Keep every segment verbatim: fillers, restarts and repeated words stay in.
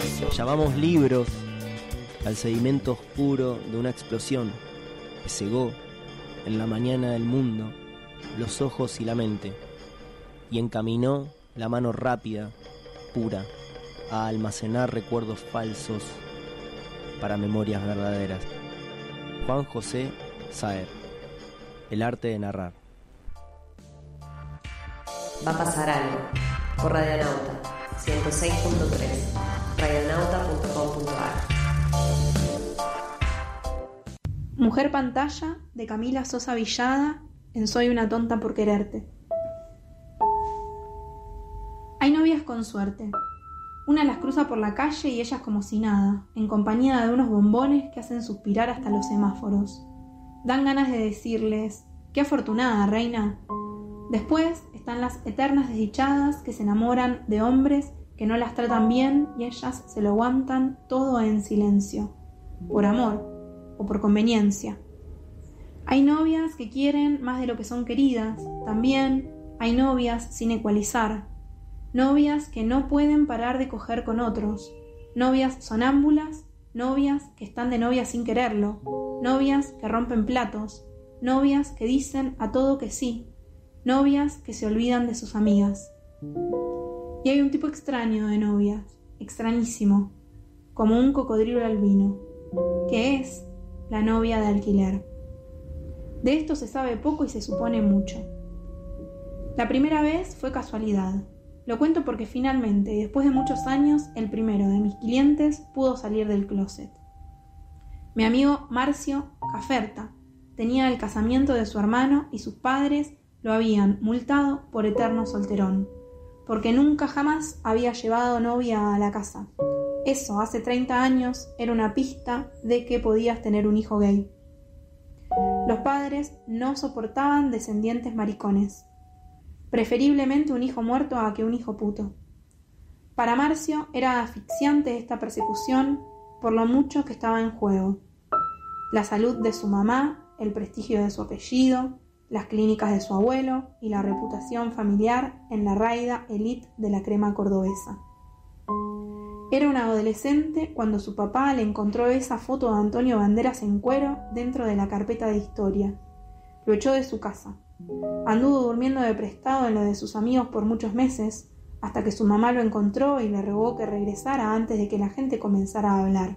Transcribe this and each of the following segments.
Llamamos libros al sedimento oscuro de una explosión que cegó en la mañana del mundo los ojos y la mente, y encaminó la mano rápida, pura, a almacenar recuerdos falsos para memorias verdaderas. Juan José Saer, El arte de narrar. Va a pasar algo, por Radionauta, ciento seis punto tres, radionauta punto com punto a r. Mujer Pantalla, de Camila Sosa Villada, en Soy una tonta por quererte. Hay novias con suerte. Una las cruza por la calle y ellas como si nada, en compañía de unos bombones que hacen suspirar hasta los semáforos. Dan ganas de decirles, ¡qué afortunada, reina! Después están las eternas desdichadas que se enamoran de hombres que no las tratan bien y ellas se lo aguantan todo en silencio, por amor o por conveniencia. Hay novias que quieren más de lo que son queridas, también hay novias sin ecualizar, novias que no pueden parar de coger con otros, novias sonámbulas, novias que están de novia sin quererlo, novias que rompen platos, novias que dicen a todo que sí, novias que se olvidan de sus amigas. Y hay un tipo extraño de novias, extrañísimo, como un cocodrilo albino, que es la novia de alquiler. De esto se sabe poco y se supone mucho. La primera vez fue casualidad. Lo cuento porque finalmente, después de muchos años, el primero de mis clientes pudo salir del closet. Mi amigo Marcio Caferta tenía el casamiento de su hermano y sus padres lo habían multado por eterno solterón, porque nunca jamás había llevado novia a la casa. Eso, hace treinta años, era una pista de que podías tener un hijo gay. Los padres no soportaban descendientes maricones. Preferiblemente un hijo muerto a que un hijo puto. Para Marcio era asfixiante esta persecución por lo mucho que estaba en juego. La salud de su mamá, el prestigio de su apellido, las clínicas de su abuelo y la reputación familiar en la raida elite de la crema cordobesa. Era un adolescente cuando su papá le encontró esa foto de Antonio Banderas en cuero dentro de la carpeta de historia. Lo echó de su casa. Anduvo durmiendo de prestado en lo de sus amigos por muchos meses, hasta que su mamá lo encontró y le rogó que regresara antes de que la gente comenzara a hablar.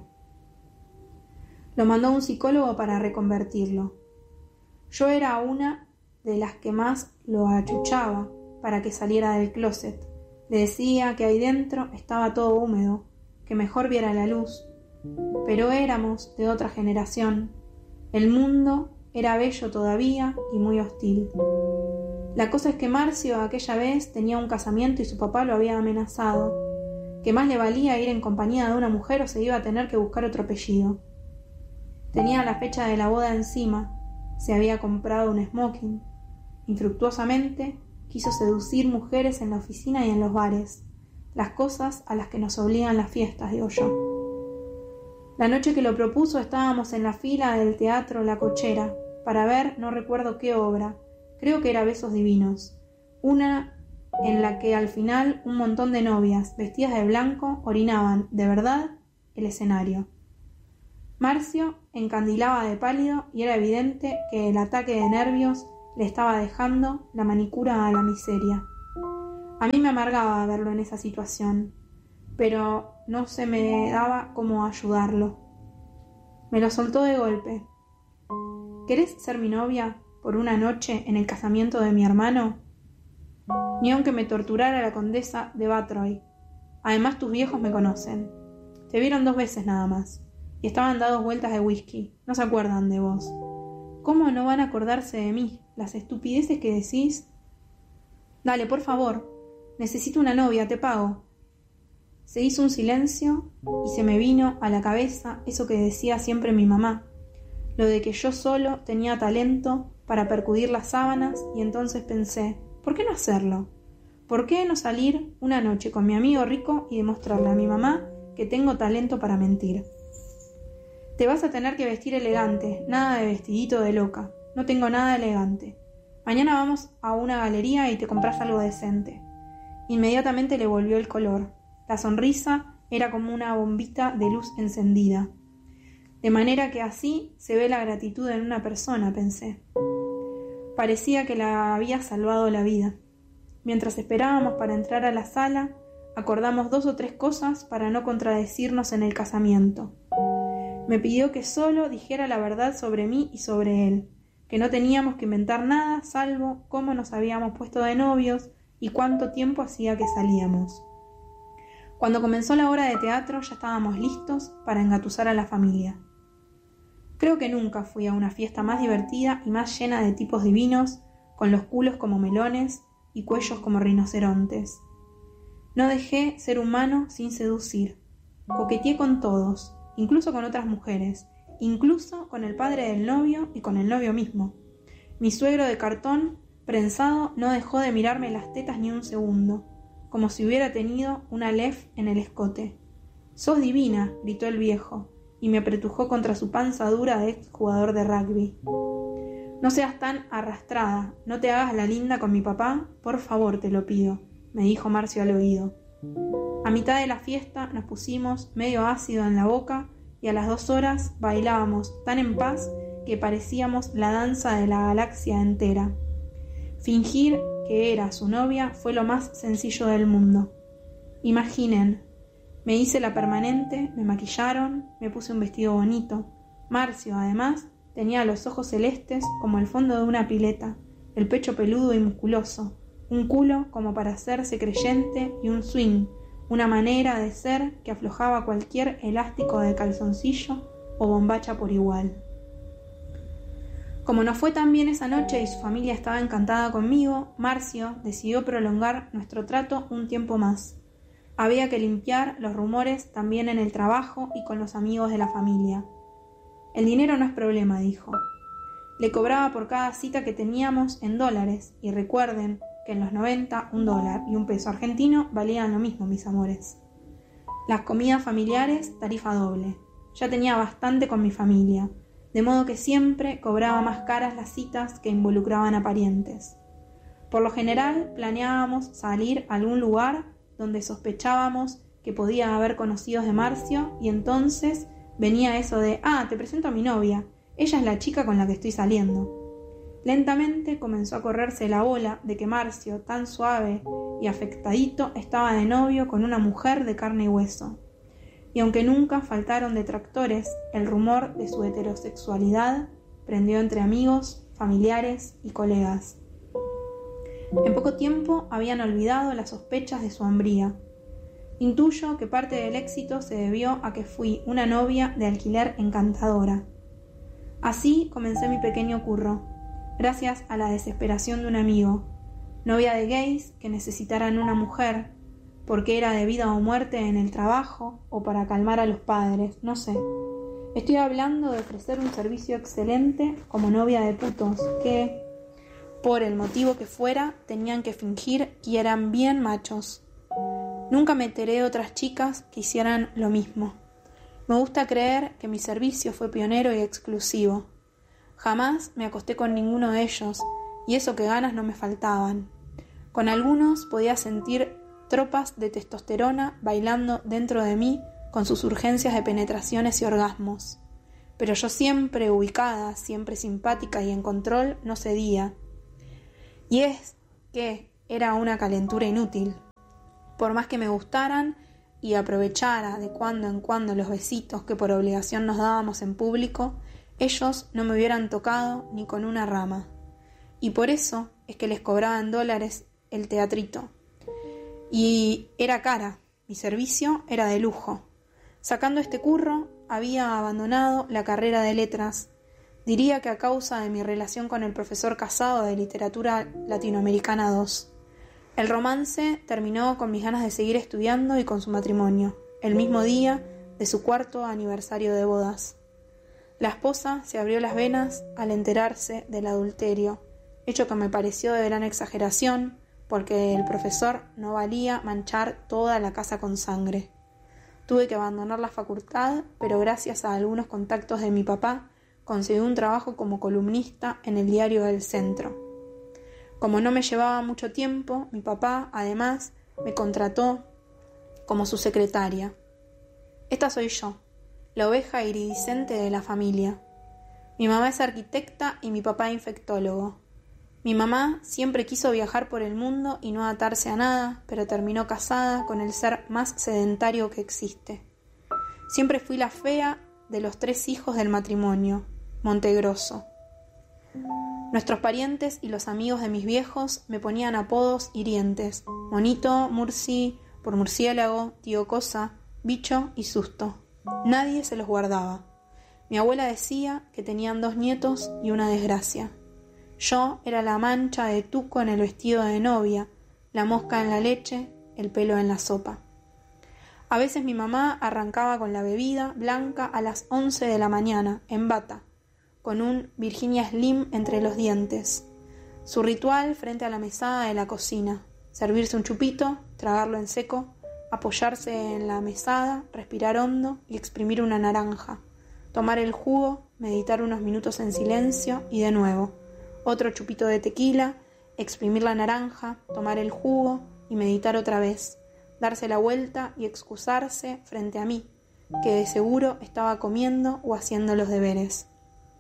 Lo mandó a un psicólogo para reconvertirlo. Yo era una de las que más lo achuchaba para que saliera del closet. Le decía que ahí dentro estaba todo húmedo, que mejor viera la luz. Pero éramos de otra generación. El mundo era bello todavía y muy hostil. La cosa es que Marcio aquella vez tenía un casamiento y su papá lo había amenazado, que más le valía ir en compañía de una mujer o se iba a tener que buscar otro apellido. Tenía la fecha de la boda encima, se había comprado un smoking. Infructuosamente quiso seducir mujeres en la oficina y en los bares, las cosas a las que nos obligan las fiestas, digo yo. La noche que lo propuso estábamos en la fila del teatro La Cochera para ver no recuerdo qué obra, creo que era Besos Divinos, una en la que al final un montón de novias vestidas de blanco orinaban, de verdad, el escenario. Marcio encandilaba de pálido y era evidente que el ataque de nervios le estaba dejando la manicura a la miseria. A mí me amargaba verlo en esa situación, pero no se me daba cómo ayudarlo. Me lo soltó de golpe. ¿Querés ser mi novia por una noche en el casamiento de mi hermano? Ni aunque me torturara la condesa de Batroy. Además tus viejos me conocen. Te vieron dos veces nada más, y estaban dados vueltas de whisky, no se acuerdan de vos. ¿Cómo no van a acordarse de mí? Las estupideces que decís. Dale, por favor. Necesito una novia, te pago. Se hizo un silencio y se me vino a la cabeza eso que decía siempre mi mamá, lo de que yo solo tenía talento para percudir las sábanas, y entonces pensé, ¿por qué no hacerlo? ¿Por qué no salir una noche con mi amigo rico y demostrarle a mi mamá que tengo talento para mentir? Te vas a tener que vestir elegante, nada de vestidito de loca. No tengo nada elegante. Mañana vamos a una galería y te compras algo decente. Inmediatamente le volvió el color. La sonrisa era como una bombita de luz encendida. De manera que así se ve la gratitud en una persona, pensé. Parecía que la había salvado la vida. Mientras esperábamos para entrar a la sala, acordamos dos o tres cosas para no contradecirnos en el casamiento. Me pidió que solo dijera la verdad sobre mí y sobre él, que no teníamos que inventar nada salvo cómo nos habíamos puesto de novios y cuánto tiempo hacía que salíamos. Cuando comenzó la hora de teatro ya estábamos listos para engatusar a la familia. Creo que nunca fui a una fiesta más divertida y más llena de tipos divinos, con los culos como melones y cuellos como rinocerontes. No dejé ser humano sin seducir. Coqueteé con todos, incluso con otras mujeres, incluso con el padre del novio y con el novio mismo. Mi suegro de cartón prensado no dejó de mirarme las tetas ni un segundo, como si hubiera tenido una lef en el escote. «¡Sos divina!», gritó el viejo, y me apretujó contra su panza dura de ex jugador de rugby. «No seas tan arrastrada, no te hagas la linda con mi papá, por favor te lo pido», me dijo Marcio al oído. A mitad de la fiesta nos pusimos medio ácido en la boca y a las dos horas bailábamos tan en paz que parecíamos la danza de la galaxia entera. Fingir que era su novia fue lo más sencillo del mundo. Imaginen, me hice la permanente, me maquillaron, me puse un vestido bonito. Marcio, además, tenía los ojos celestes como el fondo de una pileta, el pecho peludo y musculoso, un culo como para hacerse creyente y un swing, una manera de ser que aflojaba cualquier elástico de calzoncillo o bombacha por igual. Como nos fue tan bien esa noche y su familia estaba encantada conmigo, Marcio decidió prolongar nuestro trato un tiempo más. Había que limpiar los rumores también en el trabajo y con los amigos de la familia. El dinero no es problema, dijo. Le cobraba por cada cita que teníamos en dólares, y recuerden que en los noventa un dólar y un peso argentino valían lo mismo, mis amores. Las comidas familiares, tarifa doble. Ya tenía bastante con mi familia, de modo que siempre cobraba más caras las citas que involucraban a parientes. Por lo general, planeábamos salir a algún lugar donde sospechábamos que podía haber conocidos de Marcio, y entonces venía eso de «Ah, te presento a mi novia, ella es la chica con la que estoy saliendo». Lentamente comenzó a correrse la bola de que Marcio, tan suave y afectadito, estaba de novio con una mujer de carne y hueso. Y aunque nunca faltaron detractores, el rumor de su heterosexualidad prendió entre amigos, familiares y colegas. En poco tiempo habían olvidado las sospechas de su hombría. Intuyo que parte del éxito se debió a que fui una novia de alquiler encantadora. Así comencé mi pequeño curro, gracias a la desesperación de un amigo, novia de gays que necesitaran una mujer, porque era de vida o muerte en el trabajo o para calmar a los padres, no sé. Estoy hablando de ofrecer un servicio excelente como novia de putos que, por el motivo que fuera, tenían que fingir que eran bien machos. Nunca me enteré de otras chicas que hicieran lo mismo. Me gusta creer que mi servicio fue pionero y exclusivo. Jamás me acosté con ninguno de ellos, y eso que ganas no me faltaban. Con algunos podía sentir tropas de testosterona bailando dentro de mí con sus urgencias de penetraciones y orgasmos. Pero yo siempre ubicada, siempre simpática y en control, no cedía. Y es que era una calentura inútil. Por más que me gustaran y aprovechara de cuando en cuando los besitos que por obligación nos dábamos en público, ellos no me hubieran tocado ni con una rama. Y por eso es que les cobraba en dólares el teatrito. Y era cara, mi servicio era de lujo. Sacando este curro, había abandonado la carrera de letras. Diría que a causa de mi relación con el profesor Casado de Literatura Latinoamericana dos. El romance terminó con mis ganas de seguir estudiando y con su matrimonio, el mismo día de su cuarto aniversario de bodas. La esposa se abrió las venas al enterarse del adulterio, hecho que me pareció de gran exageración, porque el profesor no valía manchar toda la casa con sangre. Tuve que abandonar la facultad, pero gracias a algunos contactos de mi papá, conseguí un trabajo como columnista en el diario del Centro. Como no me llevaba mucho tiempo, mi papá, además, me contrató como su secretaria. Esta soy yo, la oveja iridiscente de la familia. Mi mamá es arquitecta y mi papá infectólogo. Mi mamá siempre quiso viajar por el mundo y no atarse a nada, pero terminó casada con el ser más sedentario que existe. Siempre fui la fea de los tres hijos del matrimonio, Montegrosso. Nuestros parientes y los amigos de mis viejos me ponían apodos hirientes: Monito, Murci, por murciélago, tío Cosa, bicho y susto. Nadie se los guardaba. Mi abuela decía que tenían dos nietos y una desgracia. Yo era la mancha de tuco en el vestido de novia, la mosca en la leche, el pelo en la sopa. A veces mi mamá arrancaba con la bebida blanca a las once de la mañana, en bata, con un Virginia Slim entre los dientes. Su ritual frente a la mesada de la cocina: servirse un chupito, tragarlo en seco, apoyarse en la mesada, respirar hondo y exprimir una naranja. Tomar el jugo, meditar unos minutos en silencio y de nuevo. Otro chupito de tequila, exprimir la naranja, tomar el jugo y meditar otra vez. Darse la vuelta y excusarse frente a mí, que de seguro estaba comiendo o haciendo los deberes.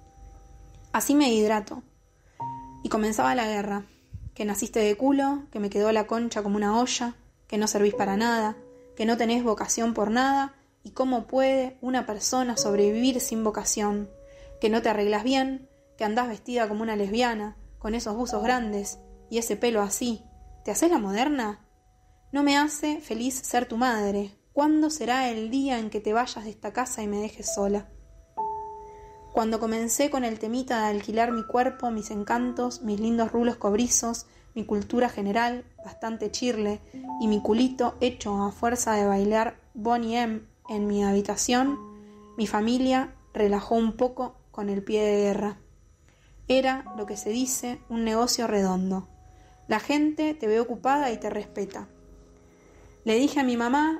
Así me hidrato. Y comenzaba la guerra. Que naciste de culo, que me quedó la concha como una olla, que no servís para nada, que no tenés vocación por nada, y cómo puede una persona sobrevivir sin vocación, que no te arreglas bien, que andás vestida como una lesbiana, con esos buzos grandes y ese pelo así. ¿Te hacés la moderna? No me hace feliz ser tu madre. ¿Cuándo será el día en que te vayas de esta casa y me dejes sola? Cuando comencé con el temita de alquilar mi cuerpo, mis encantos, mis lindos rulos cobrizos, mi cultura general, bastante chirle, y mi culito hecho a fuerza de bailar Bonnie M en mi habitación, mi familia relajó un poco con el pie de guerra. Era, lo que se dice, un negocio redondo. La gente te ve ocupada y te respeta. Le dije a mi mamá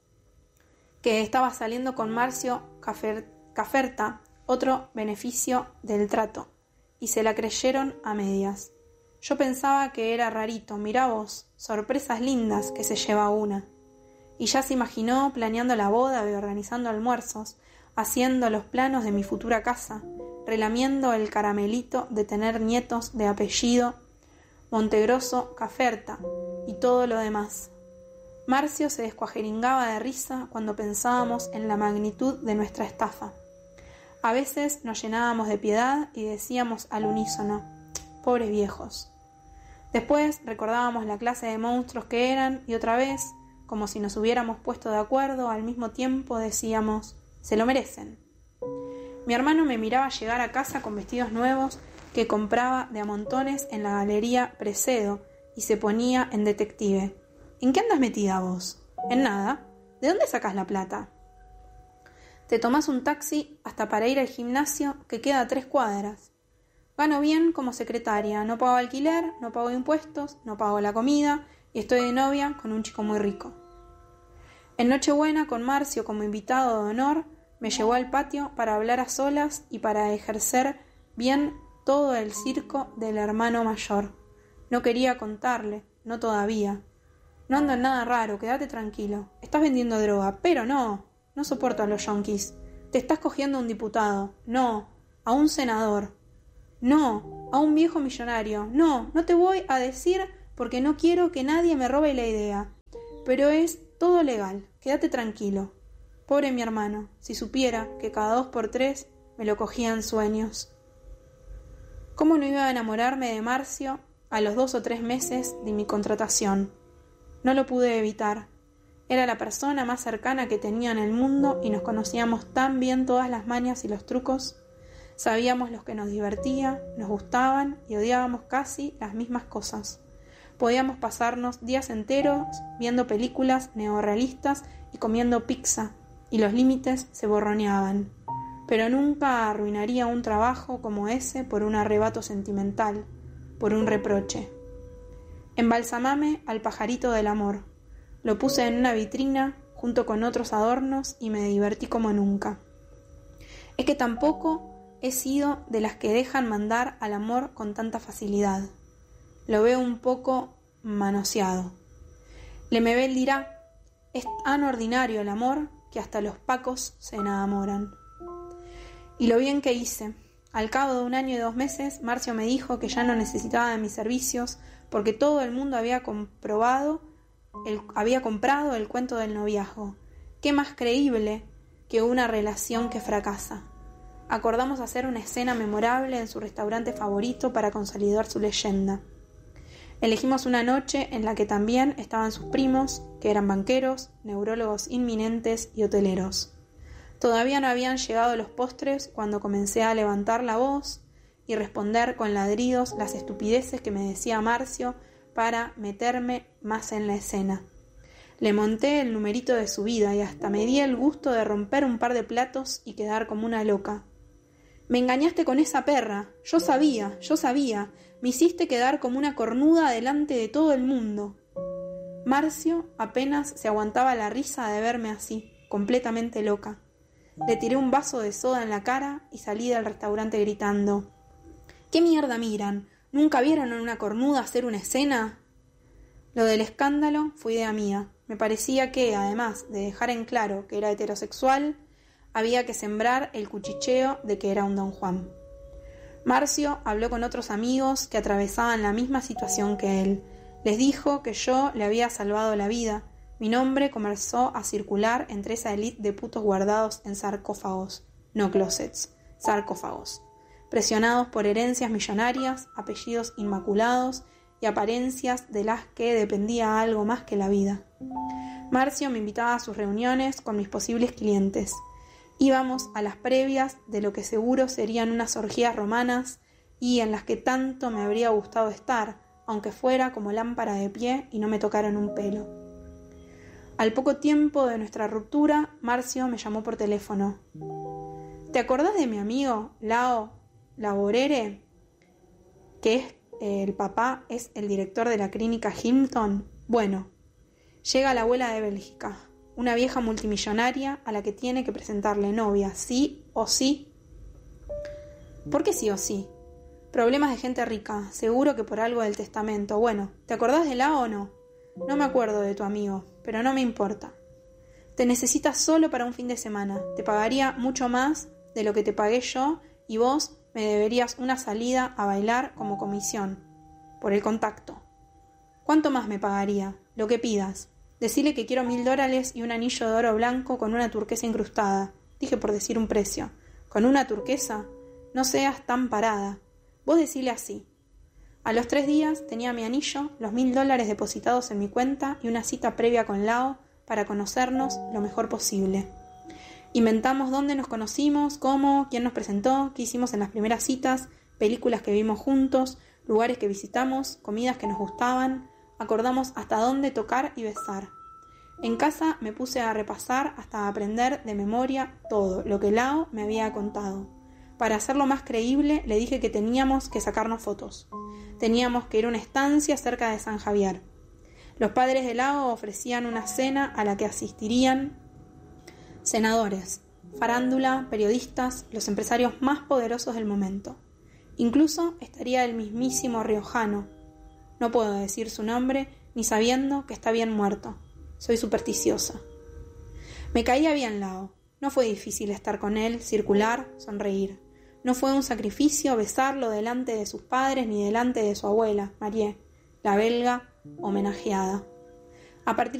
que estaba saliendo con Marcio Cafer- Caferta, otro beneficio del trato, y se la creyeron a medias. Yo pensaba que era rarito, mirá vos, sorpresas lindas que se lleva una. Y ya se imaginó planeando la boda y organizando almuerzos, haciendo los planos de mi futura casa, relamiendo el caramelito de tener nietos de apellido Montegrosso Caferta y todo lo demás. Marcio se descuajeringaba de risa cuando pensábamos en la magnitud de nuestra estafa. A veces nos llenábamos de piedad y decíamos al unísono: pobres viejos. Después recordábamos la clase de monstruos que eran y otra vez, como si nos hubiéramos puesto de acuerdo, al mismo tiempo decíamos: se lo merecen. Mi hermano me miraba llegar a casa con vestidos nuevos que compraba de a montones en la galería Precedo y se ponía en detective. ¿En qué andas metida vos? En nada. ¿De dónde sacás la plata? Te tomás un taxi hasta para ir al gimnasio que queda a tres cuadras. Gano bien como secretaria, no pago alquiler, no pago impuestos, no pago la comida y estoy de novia con un chico muy rico. En Nochebuena, con Marcio como invitado de honor, me llevó al patio para hablar a solas y para ejercer bien todo el circo del hermano mayor. No quería contarle, no todavía. No ando en nada raro, quédate tranquilo. Estás vendiendo droga, pero no, no soporto a los yonkis. Te estás cogiendo a un diputado, no, a un senador, no, a un viejo millonario, no, no te voy a decir porque no quiero que nadie me robe la idea. Pero es todo legal, quédate tranquilo. Pobre mi hermano, si supiera que cada dos por tres me lo cogían sueños. ¿Cómo no iba a enamorarme de Marcio a los dos o tres meses de mi contratación? No lo pude evitar. Era la persona más cercana que tenía en el mundo y nos conocíamos tan bien todas las mañas y los trucos. Sabíamos los que nos divertía, nos gustaban y odiábamos casi las mismas cosas. Podíamos pasarnos días enteros viendo películas neorrealistas y comiendo pizza, y los límites se borroneaban. Pero nunca arruinaría un trabajo como ese por un arrebato sentimental, por un reproche. Embalsamame al pajarito del amor. Lo puse en una vitrina junto con otros adornos y me divertí como nunca. Es que tampoco he sido de las que dejan mandar al amor con tanta facilidad. Lo veo un poco manoseado. Lemebel dirá: es tan ordinario el amor que que hasta los pacos se enamoran. Y lo bien que hice. Al cabo de un año y dos meses, Marcio me dijo que ya no necesitaba de mis servicios porque todo el mundo había comprobado, el, había comprado el cuento del noviazgo. ¿Qué más creíble que una relación que fracasa? Acordamos hacer una escena memorable en su restaurante favorito para consolidar su leyenda. Elegimos una noche en la que también estaban sus primos, que eran banqueros, neurólogos inminentes y hoteleros. Todavía no habían llegado los postres cuando comencé a levantar la voz y responder con ladridos las estupideces que me decía Marcio para meterme más en la escena. Le monté el numerito de su vida y hasta me di el gusto de romper un par de platos y quedar como una loca. Me engañaste con esa perra, yo sabía, yo sabía, me hiciste quedar como una cornuda delante de todo el mundo. Marcio apenas se aguantaba la risa de verme así, completamente loca. Le tiré un vaso de soda en la cara y salí del restaurante gritando: ¿Qué mierda miran? ¿Nunca vieron a una cornuda hacer una escena? Lo del escándalo fue idea mía. Me parecía que, además de dejar en claro que era heterosexual, había que sembrar el cuchicheo de que era un don Juan. Marcio habló con otros amigos que atravesaban la misma situación que él. Les dijo que yo le había salvado la vida. Mi nombre comenzó a circular entre esa élite de putos guardados en sarcófagos, no closets, sarcófagos, presionados por herencias millonarias, apellidos inmaculados y apariencias de las que dependía algo más que la vida. Marcio me invitaba a sus reuniones con mis posibles clientes. Íbamos a las previas de lo que seguro serían unas orgías romanas y en las que tanto me habría gustado estar, aunque fuera como lámpara de pie y no me tocaran un pelo. Al poco tiempo de nuestra ruptura, Marcio me llamó por teléfono. ¿Te acordás de mi amigo Lao Laborere? Que es eh, el papá, es el director de la clínica Hilton. Bueno, llega la abuela de Bélgica, una vieja multimillonaria a la que tiene que presentarle novia, sí o sí. ¿Por qué sí o sí? Problemas de gente rica, seguro que por algo del testamento. Bueno, ¿te acordás de Lao o no? No me acuerdo de tu amigo, pero no me importa. Te necesitas solo para un fin de semana. Te pagaría mucho más de lo que te pagué yo y vos me deberías una salida a bailar como comisión, por el contacto. ¿Cuánto más me pagaría? Lo que pidas. Decile que quiero mil dólares y un anillo de oro blanco con una turquesa incrustada. Dije por decir un precio. ¿Con una turquesa? No seas tan parada. Vos decile así. A los tres días tenía mi anillo, los mil dólares depositados en mi cuenta y una cita previa con Lao para conocernos lo mejor posible. Inventamos dónde nos conocimos, cómo, quién nos presentó, qué hicimos en las primeras citas, películas que vimos juntos, lugares que visitamos, comidas que nos gustaban. Acordamos hasta dónde tocar y besar. En casa me puse a repasar hasta aprender de memoria todo lo que Lao me había contado. Para hacerlo más creíble, le dije que teníamos que sacarnos fotos. Teníamos que ir a una estancia cerca de San Javier. Los padres de Lao ofrecían una cena a la que asistirían senadores, farándula, periodistas, los empresarios más poderosos del momento. Incluso estaría el mismísimo riojano. No puedo decir su nombre, ni sabiendo que está bien muerto. Soy supersticiosa. Me caía bien Lao. No fue difícil estar con él, circular, sonreír. No fue un sacrificio besarlo delante de sus padres ni delante de su abuela, Marie, la belga homenajeada. A partir